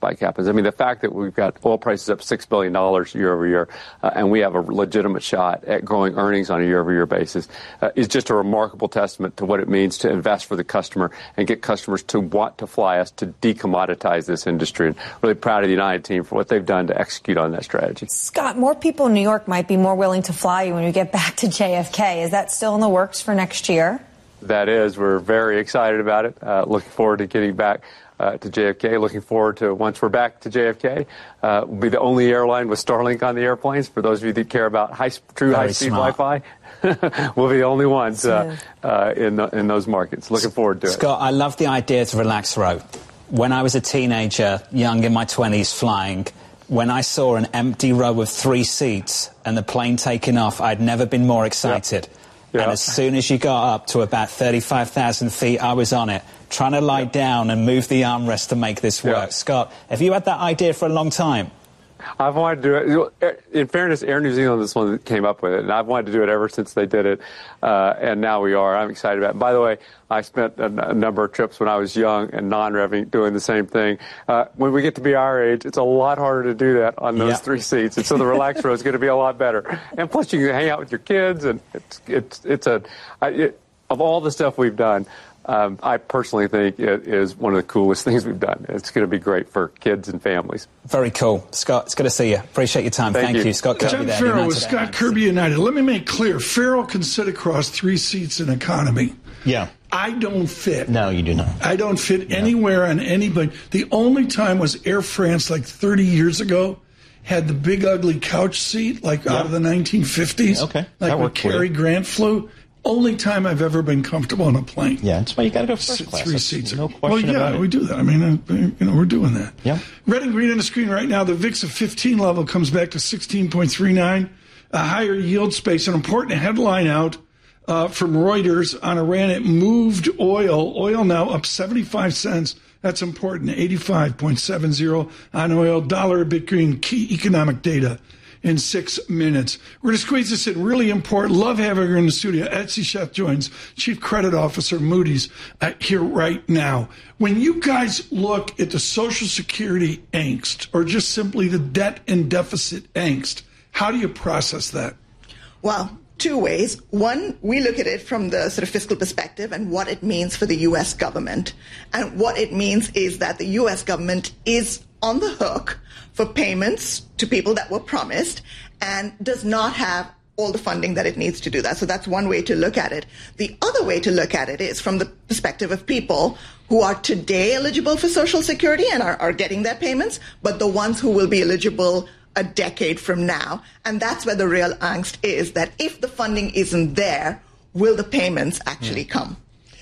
spike happens. I mean, the fact that we've got oil prices up $6 billion year over year, and we have a legitimate shot at growing earnings on a year-over-year basis is just a remarkable testament to what it means to invest for the customer and get customers to want to fly us, to decommoditize this industry. And really proud of the United team for what they've done to execute on that strategy. Scott, more people in New York might be more willing to fly you when we get back to JFK. Is that still in the works for next year? That is. We're very excited about it. Looking forward to getting back to JFK. Looking forward to, once we're back to JFK, we'll be the only airline with Starlink on the airplanes. For those of you that care about true high-speed Wi-Fi, we'll be the only ones in those markets. Looking forward to it. Scott, I love the idea to relax row. When I was a teenager, young in my 20s, flying, when I saw an empty row of 3 seats and the plane taking off, I'd never been more excited. Yeah. And as soon as you got up to about 35,000 feet, I was on it, trying to lie down and move the armrest to make this work. Yeah. Scott, have you had that idea for a long time? I've wanted to do it. In fairness, Air New Zealand is the one that came up with it, and I've wanted to do it ever since they did it, and now we are. I'm excited about it. By the way, I spent a number of trips when I was young and non-revving doing the same thing. When we get to be our age, it's a lot harder to do that on those 3 seats, and so the relaxed row is going to be a lot better. And plus, you can hang out with your kids, and of all the stuff we've done, I personally think it is one of the coolest things we've done. It's going to be great for kids and families. Very cool. Scott, it's good to see you. Appreciate your time. Thank you. Scott Kirby John there. Farrell with Scott Kirby United. Let me make clear. Farrell can sit across 3 seats in economy. Yeah. I don't fit. No, you do not. I don't fit anywhere on anybody. The only time was Air France, like 30 years ago, had the big ugly couch seat, like out of the 1950s. Okay. Like when Cary Grant flew. Only time I've ever been comfortable on a plane. Yeah, that's why you got to go first class. 3 seats. No question about it. We do that. I mean, we're doing that. Yeah. Red and green on the screen right now. The VIX of 15 level comes back to 16.39. A higher yield space. An important headline out from Reuters on Iran. It moved oil. Oil now up 75 cents. That's important. 85.70 on oil. Dollar a bit green. Key economic data in 6 minutes. We're going to squeeze this in. Really important. Love having her in the studio. Etsy Chef joins, Chief Credit Officer, Moody's, here right now. When you guys look at the Social Security angst, or just simply the debt and deficit angst, how do you process that? Well, 2 ways. One, we look at it from the sort of fiscal perspective and what it means for the U.S. government. And what it means is that the U.S. government is on the hook for payments to people that were promised and does not have all the funding that it needs to do that. So that's one way to look at it. The other way to look at it is from the perspective of people who are today eligible for Social Security and are getting their payments, but the ones who will be eligible a decade from now. And that's where the real angst is, that if the funding isn't there, will the payments actually come?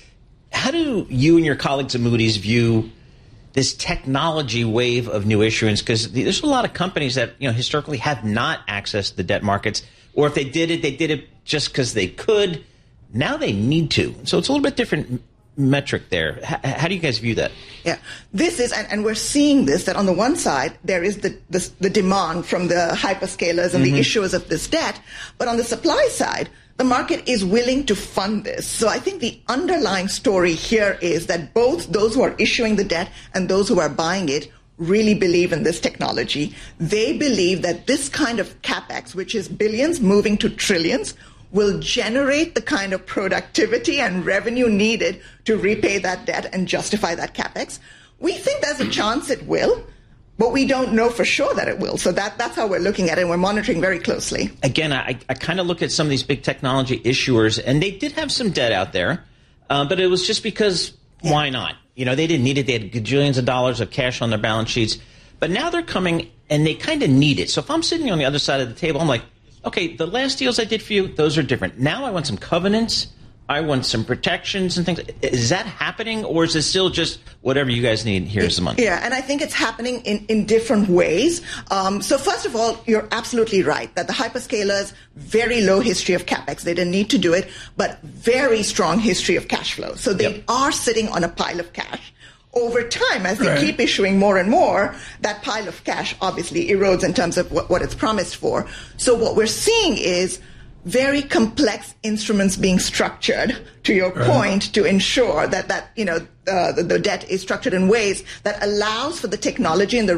How do you and your colleagues at Moody's view this technology wave of new issuance? Because there's a lot of companies that, historically have not accessed the debt markets, or if they did it just because they could. Now they need to. So it's a little bit different metric there. How do you guys view that? Yeah, this is, and we're seeing this, that on the one side, there is the demand from the hyperscalers and the issuers of this debt, but on the supply side, the market is willing to fund this. So I think the underlying story here is that both those who are issuing the debt and those who are buying it really believe in this technology. They believe that this kind of capex, which is billions moving to trillions, will generate the kind of productivity and revenue needed to repay that debt and justify that capex. We think there's a chance it will, but we don't know for sure that it will. So that's how we're looking at it, and we're monitoring very closely. Again, I kind of look at some of these big technology issuers, and they did have some debt out there, but it was just because why not? They didn't need it. They had gajillions of dollars of cash on their balance sheets. But now they're coming, and they kind of need it. So if I'm sitting on the other side of the table, I'm like, okay, the last deals I did for you, those are different. Now I want some covenants. I want some protections and things. Is that happening, or is it still just whatever you guys need, here's the money? Yeah, and I think it's happening in different ways. So first of all, you're absolutely right that the hyperscalers, very low history of capex. They didn't need to do it, but very strong history of cash flow. So they are sitting on a pile of cash. Over time, as they keep issuing more and more, that pile of cash obviously erodes in terms of what it's promised for. So what we're seeing is very complex instruments being structured, to your point, to ensure that the debt is structured in ways that allows for the technology and the